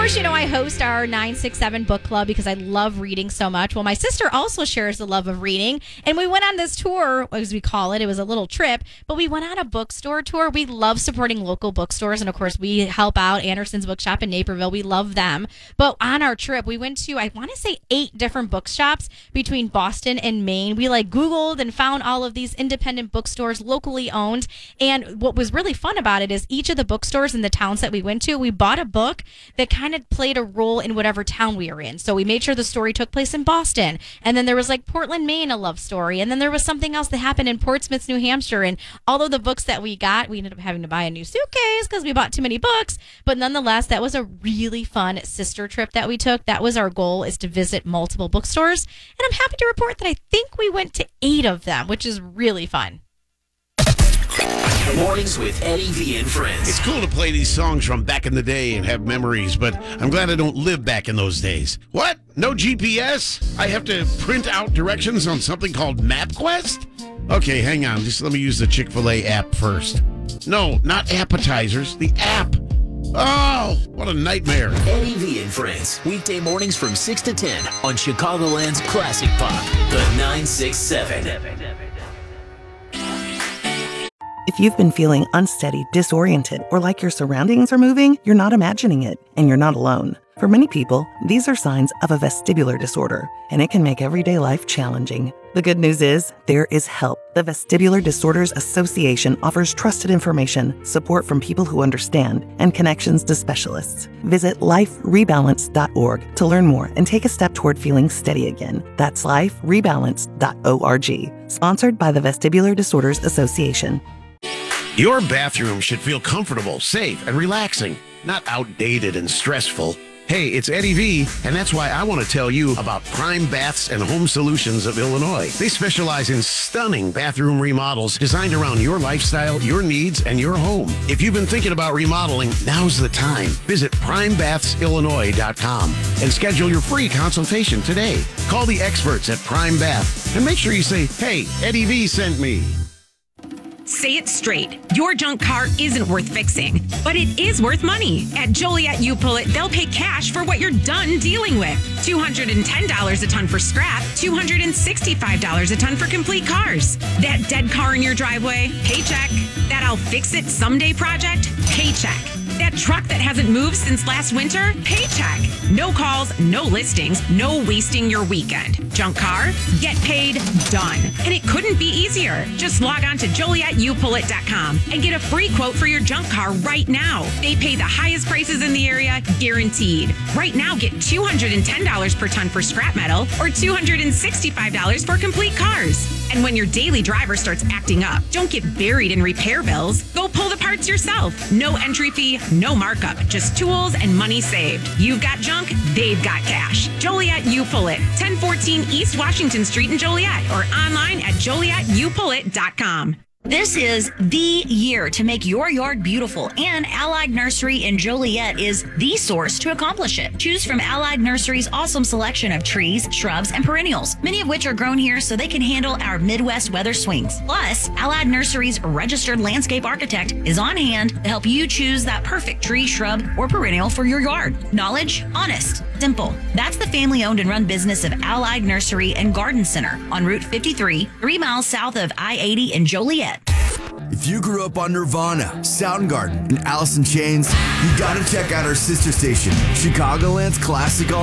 course, I host our 967 book club because I love reading so much. Well, my sister also shares the love of reading, and we went on this tour, as we call it. It was a little trip, but we went on a bookstore tour. We love supporting local bookstores, and of course, we help out Anderson's Bookshop in Naperville. We love them. But on our trip, we went to, I want to say, 8 different bookshops between Boston and Maine. We Googled and found all of these independent bookstores, locally owned. And what was really fun about it is each of the bookstores in the towns that we went to, we bought a book that kind of played a role in whatever town we were in. So we made sure the story took place in Boston. And then there was Portland, Maine, a love story. And then there was something else that happened in Portsmouth, New Hampshire. And although the books that we got, we ended up having to buy a new suitcase because we bought too many books. But nonetheless, that was a really fun sister trip that we took. That was our goal, is to visit multiple bookstores. And I'm happy to report that I think we went to 8 of them, which is really fun. Mornings with Eddie V and friends. It's cool to play these songs from back in the day and have memories, but I'm glad I don't live back in those days. What? No GPS? I have to print out directions on something called MapQuest? Okay, hang on. Just let me use the Chick-fil-A app first. No, not appetizers. The app. Oh, what a nightmare. Eddie V and friends. Weekday mornings from 6 to 10 on Chicagoland's Classic Pop, the 967. If you've been feeling unsteady, disoriented, or like your surroundings are moving, you're not imagining it, and you're not alone. For many people, these are signs of a vestibular disorder, and it can make everyday life challenging. The good news is, there is help. The Vestibular Disorders Association offers trusted information, support from people who understand, and connections to specialists. Visit liferebalance.org to learn more and take a step toward feeling steady again. That's liferebalance.org. Sponsored by the Vestibular Disorders Association. Your bathroom should feel comfortable, safe, and relaxing, not outdated and stressful. Hey, it's Eddie V, and that's why I want to tell you about Prime Baths and Home Solutions of Illinois. They specialize in stunning bathroom remodels designed around your lifestyle, your needs, and your home. If you've been thinking about remodeling, now's the time. Visit PrimeBathsIllinois.com and schedule your free consultation today. Call the experts at Prime Bath and make sure you say, hey, Eddie V sent me. Say it straight. Your junk car isn't worth fixing, but it is worth money. At Joliet U-Pull-It, they'll pay cash for what you're done dealing with. $210 a ton for scrap, $265 a ton for complete cars. That dead car in your driveway, paycheck. That I'll fix it someday project, paycheck. That truck that hasn't moved since last winter, paycheck. No calls, no listings, no wasting your weekend. Junk car, get paid, done. And it couldn't be easier. Just log on to JolietUPullIt.com and get a free quote for your junk car right now. They pay the highest prices in the area, guaranteed. Right now, get $210 per ton for scrap metal or $265 for complete cars. And when your daily driver starts acting up, don't get buried in repair bills. Go pull the parts yourself. No entry fee, no markup, just tools and money saved. You've got junk, they've got cash. Joliet U-Pull-It, 1014 East Washington Street in Joliet, or online at JolietUPullIt.com. This is the year to make your yard beautiful, and Allied Nursery in Joliet is the source to accomplish it. Choose from Allied Nursery's awesome selection of trees, shrubs, and perennials, many of which are grown here so they can handle our Midwest weather swings. Plus, Allied Nursery's registered landscape architect is on hand to help you choose that perfect tree, shrub, or perennial for your yard. Knowledge, honest, simple. That's the family-owned and run business of Allied Nursery and Garden Center on Route 53, 3 miles south of I-80 in Joliet. If you grew up on Nirvana, Soundgarden, and Alice in Chains, you gotta check out our sister station, Chicagoland's Classic